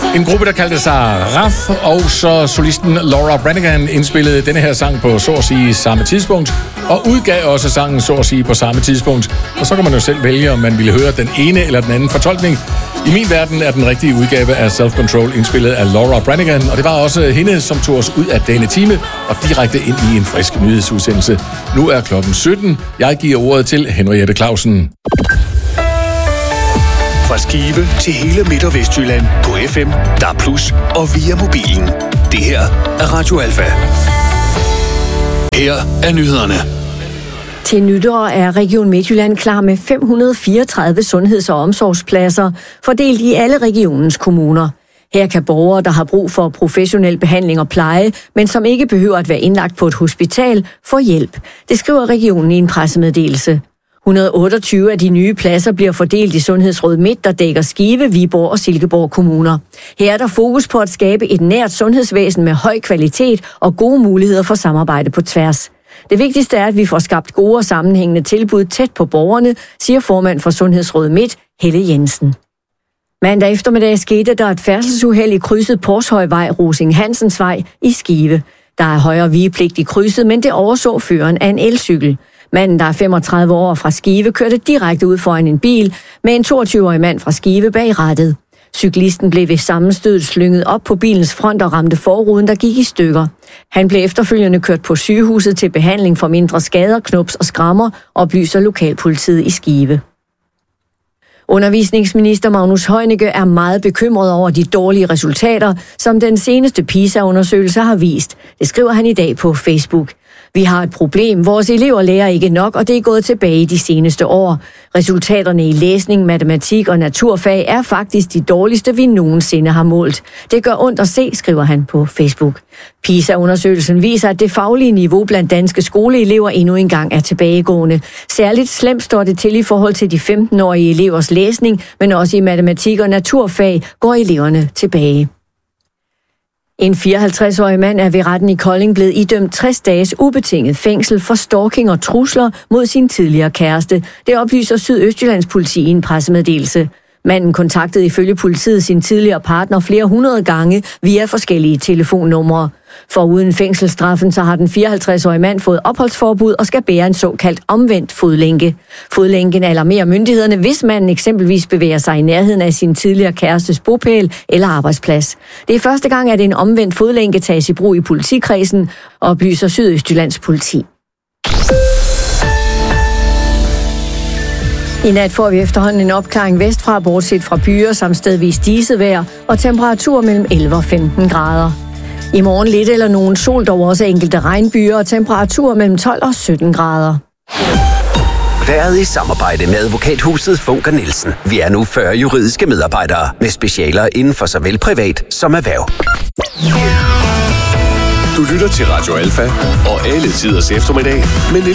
En gruppe, der kaldte sig RAF, og så solisten Laura Branigan indspillede denne her sang på så at sige samme tidspunkt, og udgav også sangen så at sige på samme tidspunkt. Og så kan man jo selv vælge, om man ville høre den ene eller den anden fortolkning. I min verden er den rigtige udgave af Self Control indspillet af Laura Branigan, og det var også hende, som tog os ud af denne time og direkte ind i en frisk nyhedsudsendelse. Nu er klokken 17. Jeg giver ordet til Henriette Clausen. Fra Skive til hele Midt- og Vestjylland på FM, DAB+ og via mobilen. Det her er Radio Alfa. Her er nyhederne. Til nytår er Region Midtjylland klar med 534 sundheds- og omsorgspladser, fordelt i alle regionens kommuner. Her kan borgere, der har brug for professionel behandling og pleje, men som ikke behøver at være indlagt på et hospital, få hjælp. Det skriver regionen i en pressemeddelelse. 128 af de nye pladser bliver fordelt i Sundhedsråd Midt, der dækker Skive, Viborg og Silkeborg kommuner. Her er der fokus på at skabe et nært sundhedsvæsen med høj kvalitet og gode muligheder for samarbejde på tværs. Det vigtigste er, at vi får skabt gode og sammenhængende tilbud tæt på borgerne, siger formand for Sundhedsråd Midt, Helle Jensen. Mandag eftermiddag skete der et færdselsuheld i krydset Porshøjvej, Rosing Hansensvej i Skive. Der er højre vigepligt i krydset, men det overså føreren af en elcykel. Manden, der er 35 år fra Skive, kørte direkte ud foran en bil med en 22-årig mand fra Skive bag rattet. Cyklisten blev ved sammenstødet slynget op på bilens front og ramte forruden, der gik i stykker. Han blev efterfølgende kørt på sygehuset til behandling for mindre skader, knups og skrammer, oplyser lokalpolitiet i Skive. Undervisningsminister Magnus Heunicke er meget bekymret over de dårlige resultater, som den seneste PISA-undersøgelse har vist. Det skriver han i dag på Facebook. Vi har et problem. Vores elever lærer ikke nok, og det er gået tilbage de seneste år. Resultaterne i læsning, matematik og naturfag er faktisk de dårligste, vi nogensinde har målt. Det gør ondt at se, skriver han på Facebook. PISA-undersøgelsen viser, at det faglige niveau blandt danske skoleelever endnu engang er tilbagegående. Særligt slemt står det til i forhold til de 15-årige elevers læsning, men også i matematik og naturfag går eleverne tilbage. En 54-årig mand er ved retten i Kolding blevet idømt 60 dages ubetinget fængsel for stalking og trusler mod sin tidligere kæreste. Det oplyser Sydøstjyllands politi i en pressemeddelelse. Manden kontaktede ifølge politiet sin tidligere partner flere hundrede gange via forskellige telefonnumre. Foruden fængselsstraffen, så har den 54-årige mand fået opholdsforbud og skal bære en såkaldt omvendt fodlænke. Fodlænken alarmerer myndighederne, hvis manden eksempelvis bevæger sig i nærheden af sin tidligere kærestes bopæl eller arbejdsplads. Det er første gang, at en omvendt fodlænke tages i brug i politikredsen, oplyser Sydøstjyllands politi. I nat får vi efterhånden en opklaring vestfra, bortset fra byer samt stedvis diset vejr og temperatur mellem 11 og 15 grader. I morgen lidt eller nogen sol, dog også enkelte regnbyer og temperatur mellem 12 og 17 grader. Været i samarbejde med advokathuset Funker Nielsen. Vi er nu 40 juridiske medarbejdere med specialer inden for såvel privat som erhverv. Du lytter til Radio Alfa og alle tiders eftermiddag, men